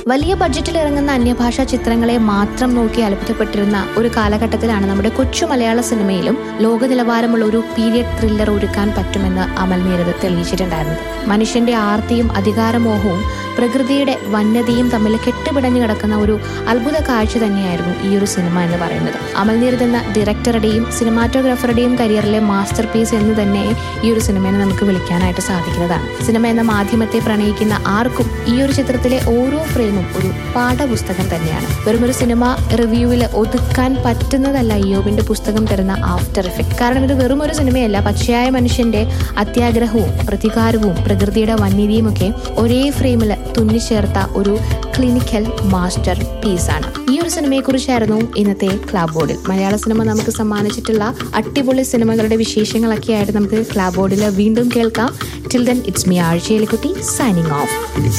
വലിയ ബഡ്ജറ്റിൽ ഇറങ്ങുന്ന അന്യഭാഷാ ചിത്രങ്ങളെ മാത്രം നോക്കി അത്ഭുതപ്പെട്ടിരുന്ന ഒരു കാലഘട്ടത്തിലാണ് നമ്മുടെ കൊച്ചു മലയാള സിനിമയിലും ലോക നിലവാരമുള്ള ഒരു പീരിയഡ് ത്രില്ലർ ഒരുക്കാൻ പറ്റുമെന്ന് അമൽ നീരദ് തെളിയിച്ചിട്ടുണ്ടായിരുന്നത്. മനുഷ്യന്റെ ആർത്തിയും അധികാരമോഹവും പ്രകൃതിയുടെ വന്യതയും തമ്മിൽ കെട്ടുപിടഞ്ഞു കിടക്കുന്ന ഒരു അത്ഭുത കാഴ്ച തന്നെയായിരുന്നു ഈ ഒരു സിനിമ എന്ന് പറയുന്നത്. അമൽ നീരദ് എന്ന ഡയറക്ടറുടെയും സിനിമാറ്റോഗ്രാഫറുടെയും കരിയറിലെ മാസ്റ്റർ പീസ് എന്ന് തന്നെ ഈ ഒരു സിനിമയെ നമുക്ക് വിളിക്കാനായിട്ട് സാധിക്കുന്നതാണ്. സിനിമ എന്ന മാധ്യമത്തെ പ്രണയിക്കുന്ന ആർക്കും ഈ ഒരു ചിത്രത്തിലെ ഓരോ ഫ്രെയിമും ഒരു പാഠപുസ്തകം തന്നെയാണ്. വെറുമൊരു സിനിമ റിവ്യൂവിൽ ഒതുക്കാൻ പറ്റുന്നതല്ല ഇയോബിന്റെ പുസ്തകം തരുന്ന ആഫ്റ്റർ എഫക്ട്. കാരണം ഇത് വെറുമൊരു സിനിമയല്ല, പച്ചയായ മനുഷ്യന്റെ അത്യാഗ്രഹവും പ്രതികാരവും പ്രകൃതിയുടെ വന്യതയും ഒക്കെ ഒരേ ഫ്രെയിമിൽ തുന്നിച്ചേർത്ത ഒരു ക്ലിനിക്കൽ മാസ്റ്റർ പീസാണ്. ഈ ഒരു സിനിമയെ കുറിച്ചായിരുന്നു ഇന്നത്തെ ക്ലാബ് ബോർഡിൽ. മലയാള സിനിമ നമുക്ക് സമ്മാനിച്ചിട്ടുള്ള അടിപൊളി സിനിമകളുടെ വിശേഷങ്ങളൊക്കെ ആയിട്ട് നമുക്ക് ക്ലാബ് ബോർഡിൽ വീണ്ടും കേൾക്കാം. Till then it's me ആഴ്ചയിലെക്കുട്ടി signing off.